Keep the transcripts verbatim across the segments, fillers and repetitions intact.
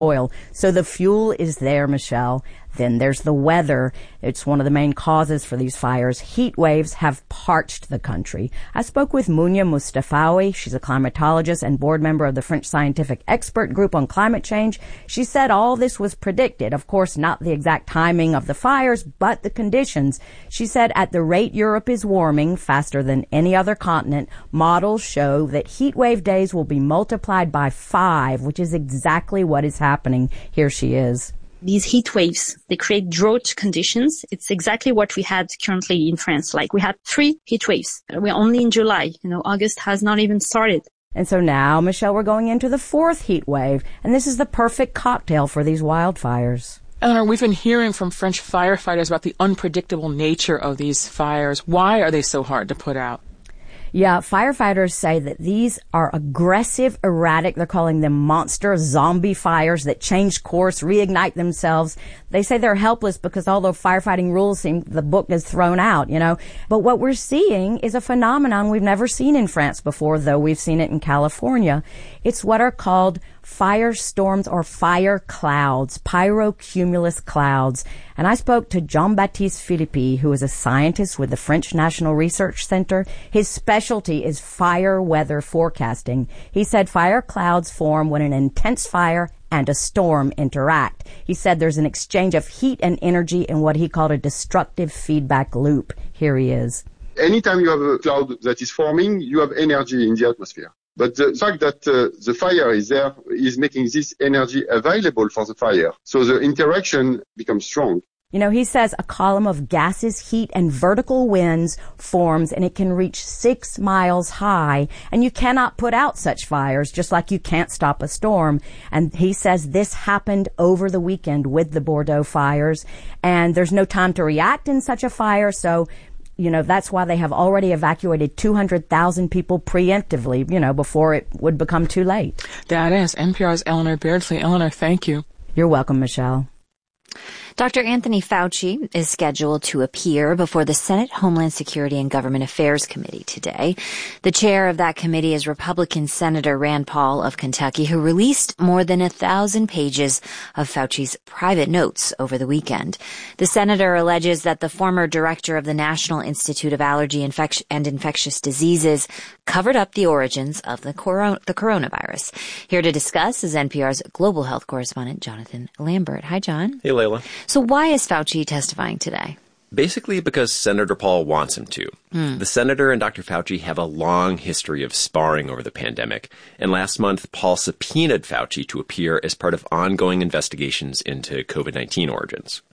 oil. So the fuel is there, Michelle. Then there's the weather. It's one of the main causes for these fires. Heat waves have parched the country. I spoke with Mounia Mustafawi. She's a climatologist and board member of the French Scientific Expert Group on Climate Change. She said all this was predicted. Of course, not the exact timing of the fires, but the conditions. She said at the rate Europe is warming faster than any other continent, models show that heat wave days will be multiplied by five, which is exactly what is happening. Here she is. These heat waves, they create drought conditions. It's exactly what we had currently in France. Like we had three heat waves. We're only in July. You know, August has not even started. And so now, Michelle, we're going into the fourth heat wave. And this is the perfect cocktail for these wildfires. Eleanor, we've been hearing from French firefighters about the unpredictable nature of these fires. Why are they so hard to put out? Yeah, firefighters say that these are aggressive, erratic. They're calling them monster zombie fires that change course, reignite themselves. They say they're helpless because although firefighting rules seem, the book is thrown out, you know. But what we're seeing is a phenomenon we've never seen in France before, though we've seen it in California. It's what are called firestorms or fire clouds, pyrocumulus clouds. And I spoke to Jean-Baptiste Philippi, who is a scientist with the French National Research Center. His specialty is fire weather forecasting. He said fire clouds form when an intense fire and a storm interact. He said there's an exchange of heat and energy in what he called a destructive feedback loop. Here he is. Anytime you have a cloud that is forming, you have energy in the atmosphere. But the fact that uh, the fire is there is making this energy available for the fire. So the interaction becomes strong. You know, he says a column of gases, heat, and vertical winds forms, and it can reach six miles high. And you cannot put out such fires, just like you can't stop a storm. And he says this happened over the weekend with the Bordeaux fires. And there's no time to react in such a fire, so you know, that's why they have already evacuated two hundred thousand people preemptively, you know, before it would become too late. That is N P R's Eleanor Beardsley. Eleanor, thank you. You're welcome, Michelle. Doctor Anthony Fauci is scheduled to appear before the Senate Homeland Security and Government Affairs Committee today. The chair of that committee is Republican Senator Rand Paul of Kentucky, who released more than a thousand pages of Fauci's private notes over the weekend. The senator alleges that the former director of the National Institute of Allergy Infec- and Infectious Diseases covered up the origins of the, coro- the coronavirus. Here to discuss is N P R's global health correspondent, Jonathan Lambert. Hi, John. Hey, Layla. So why is Fauci testifying today? Basically because Senator Paul wants him to. Mm. The senator and Doctor Fauci have a long history of sparring over the pandemic. And last month, Paul subpoenaed Fauci to appear as part of ongoing investigations into covid nineteen origins.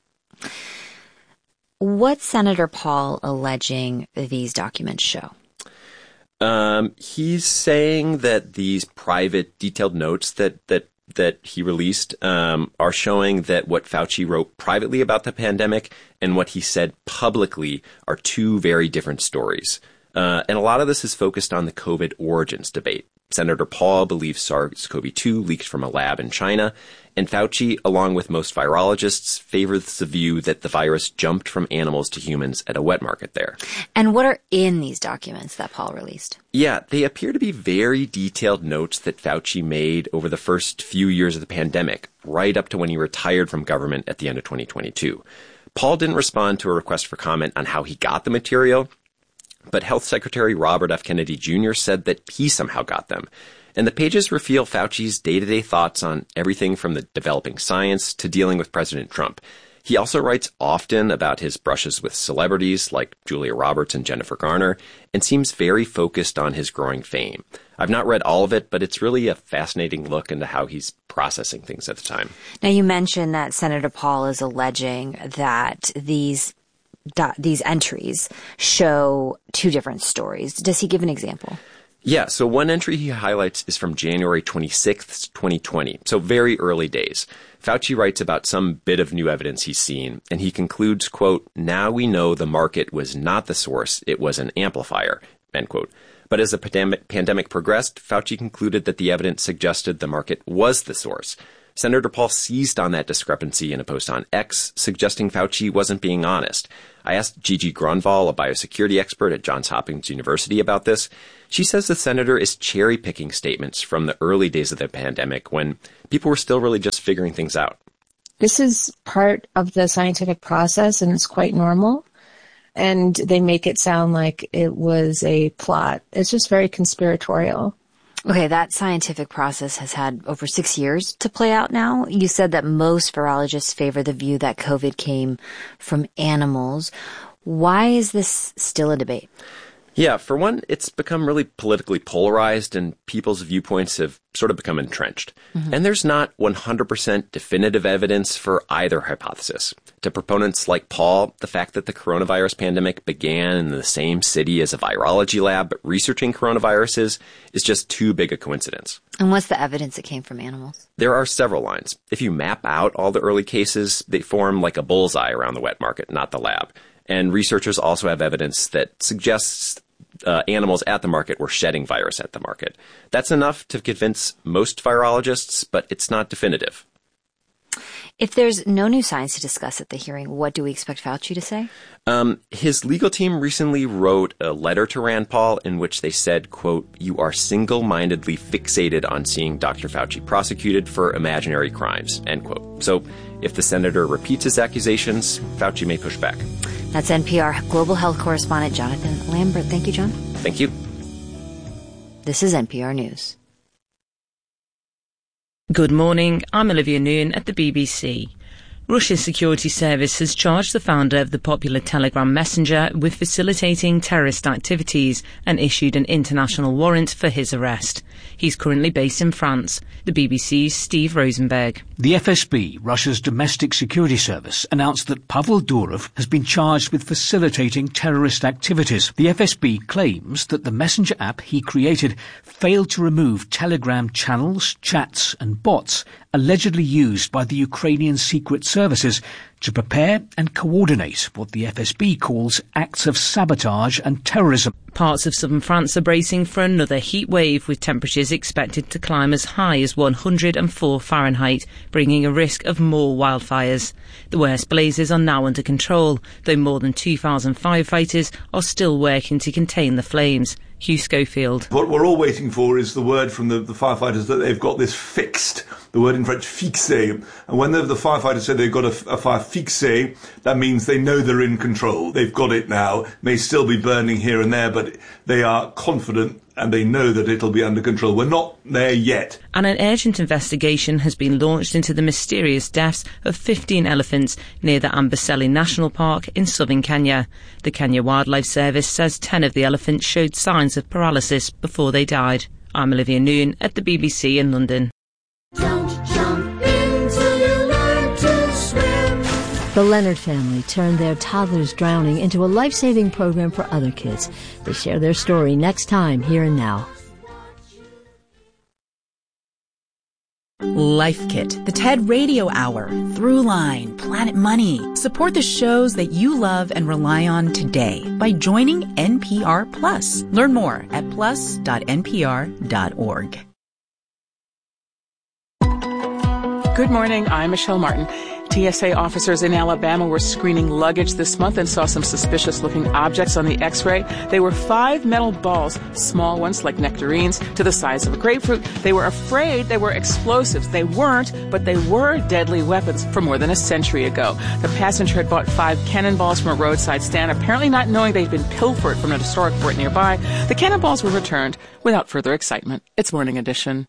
What's Senator Paul alleging these documents show? Um, he's saying that these private, detailed notes that, that that he released um, are showing that what Fauci wrote privately about the pandemic and what he said publicly are two very different stories. Uh, and a lot of this is focused on the COVID origins debate. Senator Paul believes SARS-C o V two leaked from a lab in China, and Fauci, along with most virologists, favors the view that the virus jumped from animals to humans at a wet market there. And what are in these documents that Paul released? Yeah, they appear to be very detailed notes that Fauci made over the first few years of the pandemic, right up to when he retired from government at the end of twenty twenty-two. Paul didn't respond to a request for comment on how he got the material, but Health Secretary Robert F. Kennedy Junior said that he somehow got them. And the pages reveal Fauci's day-to-day thoughts on everything from the developing science to dealing with President Trump. He also writes often about his brushes with celebrities like Julia Roberts and Jennifer Garner, and seems very focused on his growing fame. I've not read all of it, but it's really a fascinating look into how he's processing things at the time. Now, you mentioned that Senator Paul is alleging that these these entries show two different stories. Does he give an example? Yeah, so one entry he highlights is from January twenty-sixth, twenty twenty, so very early days. Fauci writes about some bit of new evidence he's seen, and he concludes, quote, "Now we know the market was not the source, it was an amplifier," end quote. But as the pandemic, pandemic progressed, Fauci concluded that the evidence suggested the market was the source. Senator Paul seized on that discrepancy in a post on X, suggesting Fauci wasn't being honest. I asked Gigi Gronval, a biosecurity expert at Johns Hopkins University, about this. She says the senator is cherry-picking statements from the early days of the pandemic when people were still really just figuring things out. This is part of the scientific process, and it's quite normal. And they make it sound like it was a plot. It's just very conspiratorial. Okay, that scientific process has had over six years to play out now. You said that most virologists favor the view that COVID came from animals. Why is this still a debate? Yeah, for one, it's become really politically polarized and people's viewpoints have sort of become entrenched. Mm-hmm. And there's not one hundred percent definitive evidence for either hypothesis. To proponents like Paul, the fact that the coronavirus pandemic began in the same city as a virology lab researching coronaviruses is just too big a coincidence. And what's the evidence it came from animals? There are several lines. If you map out all the early cases, they form like a bullseye around the wet market, not the lab. And researchers also have evidence that suggests uh, animals at the market were shedding virus at the market. That's enough to convince most virologists, but it's not definitive. If there's no new science to discuss at the hearing, what do we expect Fauci to say? Um, his legal team recently wrote a letter to Rand Paul in which they said, quote, "You are single-mindedly fixated on seeing Doctor Fauci prosecuted for imaginary crimes," end quote. So if the senator repeats his accusations, Fauci may push back. That's N P R Global Health Correspondent Jonathan Lambert. Thank you, John. Thank you. This is N P R News. Good morning, I'm Olivia Noon at the B B C. Russia's security service has charged the founder of the popular Telegram messenger with facilitating terrorist activities and issued an international warrant for his arrest. He's currently based in France. The B B C's Steve Rosenberg. The F S B, Russia's domestic security service, announced that Pavel Durov has been charged with facilitating terrorist activities. The F S B claims that the messenger app he created failed to remove Telegram channels, chats and bots allegedly used by the Ukrainian secret services to prepare and coordinate what the F S B calls acts of sabotage and terrorism. Parts of southern France are bracing for another heat wave, with temperatures expected to climb as high as one hundred four Fahrenheit, bringing a risk of more wildfires. The worst blazes are now under control, though more than two thousand firefighters are still working to contain the flames. Hugh Schofield. What we're all waiting for is the word from the, the firefighters that they've got this fixed. The word in French, fixé. And when the, the firefighters say they've got a, a fire fixé, that means they know they're in control. They've got it now. May still be burning here and there, but they are confident and they know that it'll be under control. We're not there yet. And an urgent investigation has been launched into the mysterious deaths of fifteen elephants near the Amboseli National Park in southern Kenya. The Kenya Wildlife Service says ten of the elephants showed signs of paralysis before they died. I'm Olivia Noon at the B B C in London. Don't jump in till you learn to swim. The Leonard family turned their toddler's drowning into a life-saving program for other kids. They share their story next time, Here and Now. Life Kit, the TED Radio Hour, Throughline, Planet Money. Support the shows that you love and rely on today by joining N P R Plus. Learn more at plus dot n p r dot org. Good morning, I'm Michelle Martin. T S A officers in Alabama were screening luggage this month and saw some suspicious-looking objects on the X-ray. They were five metal balls, small ones like nectarines, to the size of a grapefruit. They were afraid they were explosives. They weren't, but they were deadly weapons from more than a century ago. The passenger had bought five cannonballs from a roadside stand, apparently not knowing they'd been pilfered from an historic fort nearby. The cannonballs were returned without further excitement. It's Morning Edition.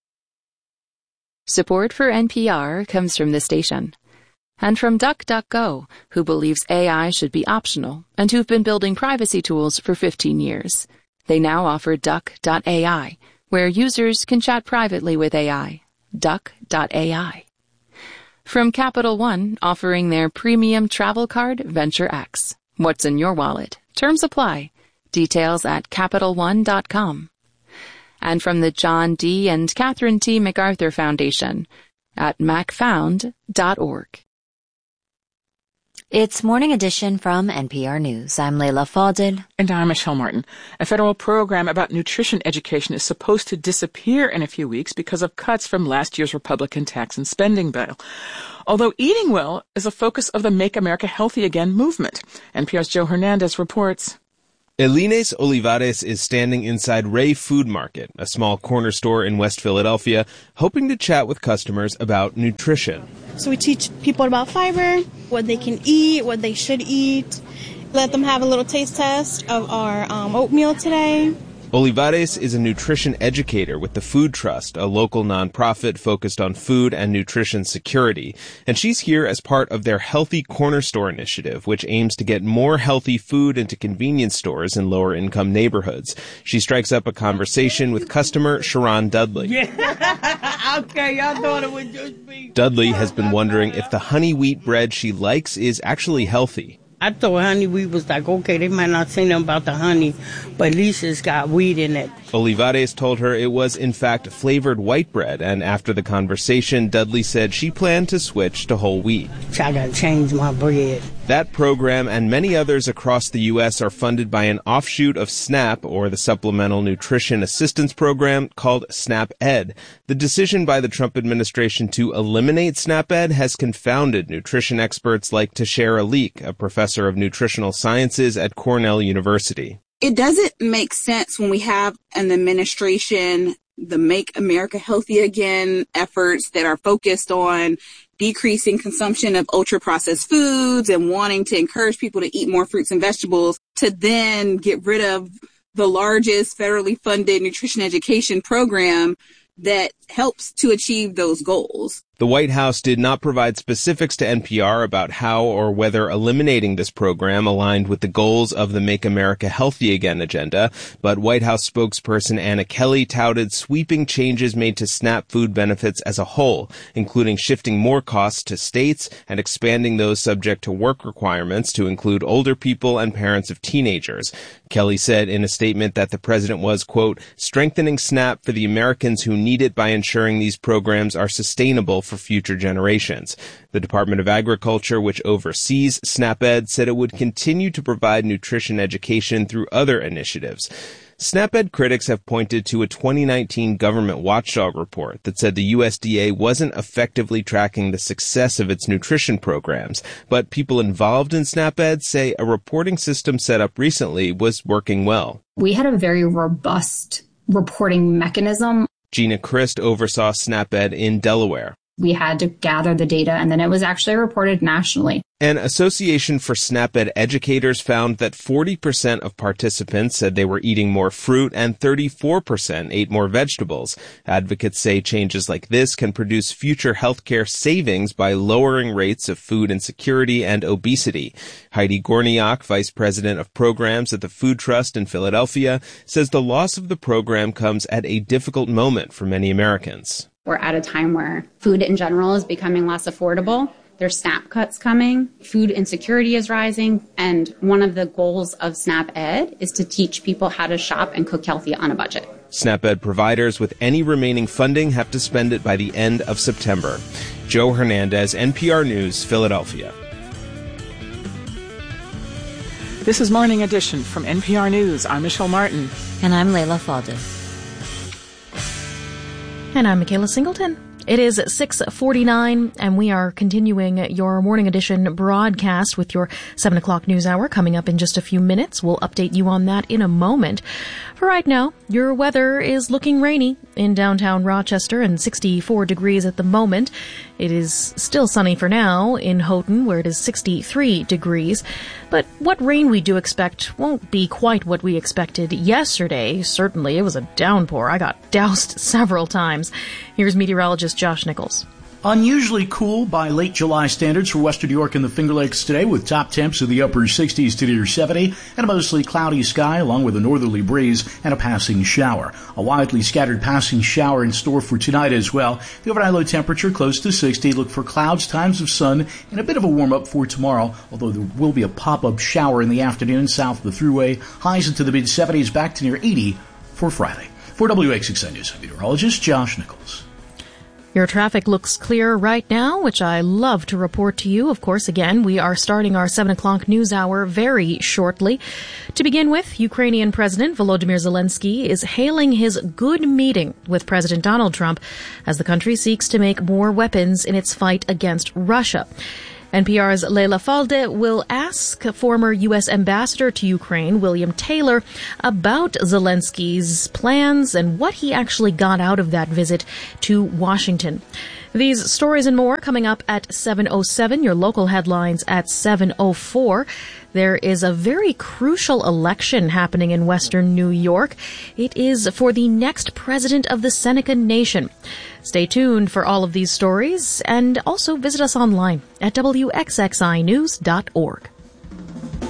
Support for N P R comes from the station. And from DuckDuckGo, who believes A I should be optional and who've been building privacy tools for fifteen years. They now offer duck dot A I, where users can chat privately with A I. duck dot A I. From Capital One, offering their premium travel card, Venture X. What's in your wallet? Terms apply. Details at capital one dot com. And from the John D. and Catherine T. MacArthur Foundation at mac found dot org. It's Morning Edition from N P R News. I'm Leila Fadel. And I'm Michelle Martin. A federal program about nutrition education is supposed to disappear in a few weeks because of cuts from last year's Republican tax and spending bill. Although eating well is a focus of the Make America Healthy Again movement. N P R's Joe Hernandez reports. Elines Olivares is standing inside Ray Food Market, a small corner store in West Philadelphia, hoping to chat with customers about nutrition. So we teach people about fiber, what they can eat, what they should eat. Let them have a little taste test of our um, oatmeal today. Olivares is a nutrition educator with the Food Trust, a local nonprofit focused on food and nutrition security. And she's here as part of their Healthy Corner Store initiative, which aims to get more healthy food into convenience stores in lower-income neighborhoods. She strikes up a conversation with customer Sharon Dudley. Yeah, okay, y'all thought it would just be... Dudley has been wondering if the honey wheat bread she likes is actually healthy. I thought honey wheat was like, okay, they might not say nothing about the honey, but at least it's got wheat in it. Olivares told her it was, in fact, flavored white bread, and after the conversation, Dudley said she planned to switch to whole wheat. I gotta change my bread. That program and many others across the U S are funded by an offshoot of SNAP, or the Supplemental Nutrition Assistance Program, called SNAP-Ed. The decision by the Trump administration to eliminate SNAP-Ed has confounded nutrition experts like Tashera Leak, a professor of nutritional sciences at Cornell University. It doesn't make sense when we have an administration, the Make America Healthy Again efforts that are focused on decreasing consumption of ultra-processed foods and wanting to encourage people to eat more fruits and vegetables, to then get rid of the largest federally funded nutrition education program that helps to achieve those goals. The White House did not provide specifics to N P R about how or whether eliminating this program aligned with the goals of the Make America Healthy Again agenda, but White House spokesperson Anna Kelly touted sweeping changes made to SNAP food benefits as a whole, including shifting more costs to states and expanding those subject to work requirements to include older people and parents of teenagers. Kelly said in a statement that the president was, quote, strengthening SNAP for the Americans who need it by ensuring these programs are sustainable for future generations. The Department of Agriculture, which oversees SNAP-Ed, said it would continue to provide nutrition education through other initiatives. SNAP-Ed critics have pointed to a twenty nineteen government watchdog report that said the U S D A wasn't effectively tracking the success of its nutrition programs, but people involved in SNAP-Ed say a reporting system set up recently was working well. We had a very robust reporting mechanism. Gina Christ oversaw SNAP-Ed in Delaware. We had to gather the data, and then it was actually reported nationally. An Association for SNAP-Ed Educators found that forty percent of participants said they were eating more fruit and thirty-four percent ate more vegetables. Advocates say changes like this can produce future healthcare savings by lowering rates of food insecurity and obesity. Heidi Gorniak, vice president of programs at the Food Trust in Philadelphia, says the loss of the program comes at a difficult moment for many Americans. We're at a time where food in general is becoming less affordable. There's SNAP cuts coming. Food insecurity is rising. And one of the goals of SNAP-Ed is to teach people how to shop and cook healthy on a budget. SNAP-Ed providers with any remaining funding have to spend it by the end of September. Joe Hernandez, N P R News, Philadelphia. This is Morning Edition from N P R News. I'm Michelle Martin. And I'm Leila Fadel. And I'm Michaela Singleton. It is six forty-nine, and we are continuing your Morning Edition broadcast with your seven o'clock news hour coming up in just a few minutes. We'll update you on that in a moment. For right now, your weather is looking rainy in downtown Rochester and sixty-four degrees at the moment. It is still sunny for now in Houghton, where it is sixty-three degrees. But what rain we do expect won't be quite what we expected yesterday. Certainly, it was a downpour. I got doused several times. Here's meteorologist Josh Nichols. Unusually cool by late July standards for western New York and the Finger Lakes today, with top temps in the upper sixties to near seventy, and a mostly cloudy sky along with a northerly breeze and a passing shower. A widely scattered passing shower in store for tonight as well. The overnight low temperature close to sixty. Look for clouds, times of sun, and a bit of a warm-up for tomorrow, although there will be a pop-up shower in the afternoon south of the Thruway. Highs into the mid-seventies, back to near eighty for Friday. For W X X N News, I'm meteorologist Josh Nichols. Your traffic looks clear right now, which I love to report to you. Of course, again, we are starting our seven o'clock news hour very shortly. To begin with, Ukrainian President Volodymyr Zelensky is hailing his good meeting with President Donald Trump as the country seeks to make more weapons in its fight against Russia. N P R's Leila Falde will ask former U S Ambassador to Ukraine, William Taylor, about Zelensky's plans and what he actually got out of that visit to Washington. These stories and more coming up at seven oh seven, your local headlines at seven oh four. There is a very crucial election happening in Western New York. It is for the next president of the Seneca Nation. Stay tuned for all of these stories and also visit us online at W X X I news dot org.